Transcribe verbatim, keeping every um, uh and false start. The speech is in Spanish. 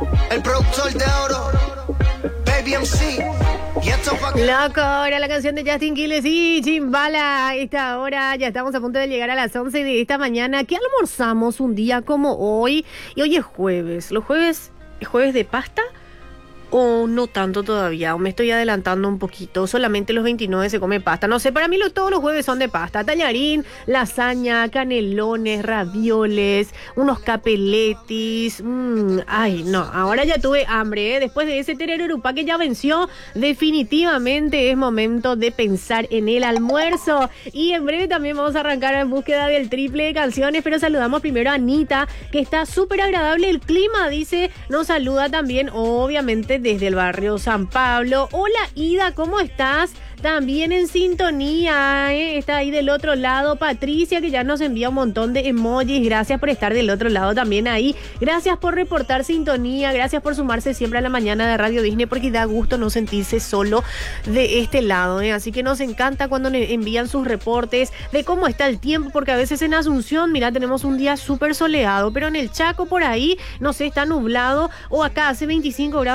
El productor de oro, Baby M C. Y esto pa' que... Loco, era la canción de Justin Quiles y Chimbala. A esta hora ya estamos a punto de llegar a las once de esta mañana. ¿Qué almorzamos un día como hoy? Y hoy es jueves. ¿Los jueves, es jueves de pasta? O no tanto todavía, o me estoy adelantando un poquito. Solamente los veintinueve se come pasta. No sé, para mí lo, todos los jueves son de pasta. Tallarín, lasaña, canelones, ravioles, unos capeletis. Mm, ay, no, ahora ya tuve hambre, ¿eh? Después de ese tererurupá que ya venció, definitivamente es momento de pensar en el almuerzo. Y en breve también vamos a arrancar en búsqueda del triple de canciones, pero saludamos primero a Anita, que está súper agradable el clima, dice. Nos saluda también, obviamente, desde el barrio San Pablo. Hola Ida, ¿cómo estás? También en sintonía, ¿eh? Está ahí del otro lado Patricia, que ya nos envía un montón de emojis. Gracias por estar del otro lado también ahí. Gracias por reportar sintonía, gracias por sumarse siempre a la mañana de Radio Disney, porque da gusto no sentirse solo de este lado, ¿eh? Así que nos encanta cuando nos envían sus reportes de cómo está el tiempo, porque a veces en Asunción, mira, tenemos un día súper soleado, pero en el Chaco por ahí, no sé, está nublado, o acá hace veinticinco grados